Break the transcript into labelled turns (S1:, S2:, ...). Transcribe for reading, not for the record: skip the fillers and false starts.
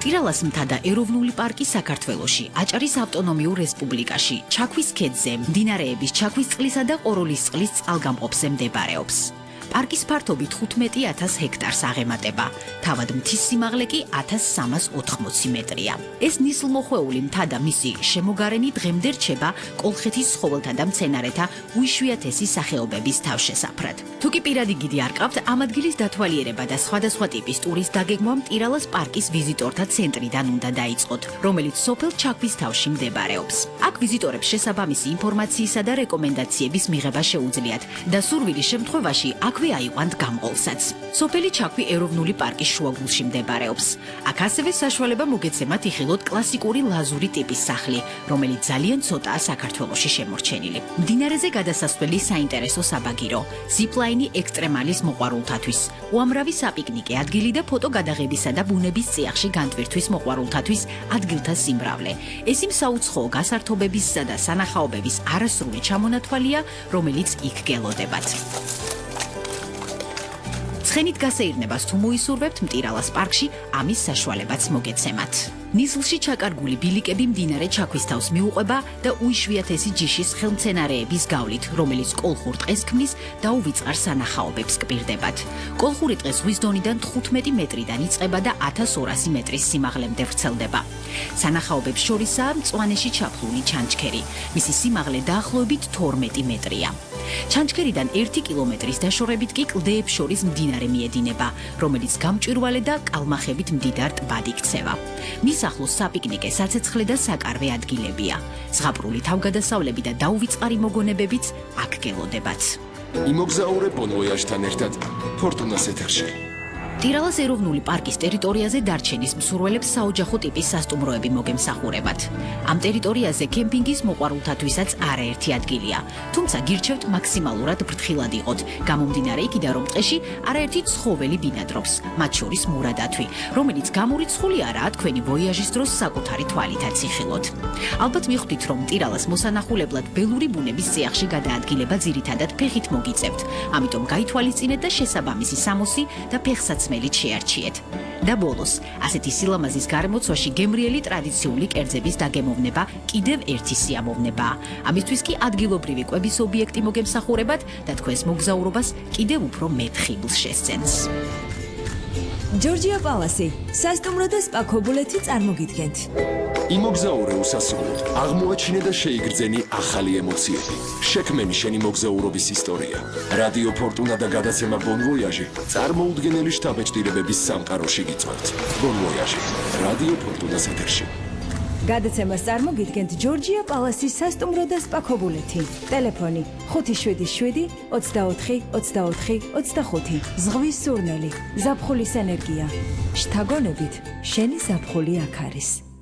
S1: ტირალას მთა და ეროვნული პარკი საქართველოში, აჭარის ავტონომიურ რესპუბლიკაში, ჩაქვის ქედზე, მდინარეების ჩაქვის წყლისა და ყოროლის წყლის წყალგამყოფზე მდებარეობს. პარკის ფართობი 15,000 ჰექტარს აღემატება, თავად მთის სიმაღლე კი 1380 მეტრია. ეს ნისლმოხვეული მთა და მისი შემოგარენი დღემდე რჩება კოლხეთის ცხოველთა და მცენარეთა უიშვიათესი სახეობების თავშესაფრად. თუ კი პირადი გიდი არ ყავთ, ამ ადგილის დათვალიერება და სხვადასხვა ტიპის ტურის დაგეგმვა ტირალას პარკის ვიზიტორთა ცენტრიდან უნდა დაიწყოთ, რომელიც სოფელ ჩაქვის თავში მდებარეობს. აქ ვიზიტორებს შესაბამისი ინფორმაციისა და რეკომენდაციების მიღება შეუძლიათ და სურვილის შემთხვევაში აქვე აიყვანთ გამყოლსაც. სოფელი ჩაქვი ეროვნული პარკის შუაგულში მდებარეობს. აქ ასევე საშუალება მოგეცემათ იხილოთ კლასიკური ლაზური ტიპის სახლი, რომელიც ძალიან ცოტაა საქართველოში შემორჩენილი. მდინარეზე გადასასვლელი საინტერესო საბაგირო, ზიპლაინი ექსტრემალის მოყვარულთათვის, უამრავი საპიკნიკე ადგილი და ფოტო გადაღებისა და ბუნების წიაღში განტვირთვის მოყვარულთათვის ადგილთა სიმრავლე. ეს იმ საუცხოო გასართობებისა და სანახაობების არასრული ჩამონათვალია, რომელიც იქ გელოდებათ. ცხენით გასეირნებას თუ მოისურვებთ მტირალას პარკში, ამის საშუალებაც მოგეცემათ. ნისლში ჩაკარგული ბილიკები მდინარე ჩაქვის თავს მიუყვება და უიშვიათესი ჯიშის ხელმცენარეების გავლით, რომელიც კოლხურ ტყეს ქმნის და უვიწყარ სანახაობებს კპირდებათ. კოლხური ტყე ზღვის დონიდან 15 მეტრიდან იწყება და 1200 მეტრის სიმაღლემდე ვრცელდება. სანახაობებს შორისაა მწვანეში ჩაფლული ჩანჩქერი. მისი სიმაღლე დაახლოებით 12 მეტრია. ჩანჩქერიდან 1 კილომეტრის დაშორებით კი კლდეებს შორის მდინარე მიედინება, რომელიც გამჭვირვალე და კალმახებით მდიდარ ტბად იქცევა. მის ახლოს საპიკნიკე, საცეცხლე და საკარვე ადგილებია. ზღაპრული თავგადასავლები და დაუვიწყარი მოგონებებიც აქ გელოდებათ.
S2: იმოგზაურე ბონვოიაჟთან ერთად ფორტუნას ეთერში.
S1: ტირალას ეროვნული პარკის ტერიტორიაზე დარჩენის მსურველებს საოჯახო ტიპის სასტუმროები მოგემსახურებათ. ამ ტერიტორიაზე კემპინგის მოყვარულთათვისაც არაერთი ადგილია, თუმცა გირჩევთ მაქსიმალურად ფრთხილად იყოთ, გამომდინარე იქიდან, რომ ტყეში არაერთი ცხოველი ბინადრობს, მათ შორის მურა დათვი, რომელიც გამორიცხული არაა თქვენი ვოიაჟის დროს საკუთარი თვალითაც იხილოთ. ალბათ მიხვდით, რომ ტირალას მოსანახულებლად ბელური ბუნების წიაღში გადაადგილება ძირითადად ფეხით მოგიწევთ, ამიტომ გაითვალისწინეთ და შესაბამისი სამოსი და ფეხსაცმელი შეარჩიეთ. და ბოლოს, ასეთი სილამაზის გარემოცვაში გემრიელი ტრადიციული კერძების დაგემოვნება კიდევ ერთი სიამოვნებაა. ამისთვის კი ადგილობრივი კვების ობიექტი მოგემსახურებათ და თქვენს მოგზაურობას კიდევ უფრო მეტ ხიბლს შესცენს.
S3: ჯორჯია პალასი, სასტუმრო და სპა ქობულეთი წარმოგიდგენთ.
S2: იმოგზაურე უსასრულოდ, აღმოაჩინე და შეიგრძენი ახალი ემოციები. შექმენი შენი მოგზაურობის ისტორია. რადიო ფორტუნა და გადაცემა ბონვოიაჟი წარმოუდგენელი შთაბეჭდილებების სამყაროში გიწევთ. ბონვოიაჟი, რადიო ფორტუნას ეთერში.
S3: გადაცემას წარმოგიდგენთ ჯორჯია პალასის სასტუმრო და სპა ქობულეთი. ტელეფონი 577 24 24 25. ზღვის სურნელი, ზაფხულის ენერგია. შთაგონებით, შენი ზაფხული აქ არის.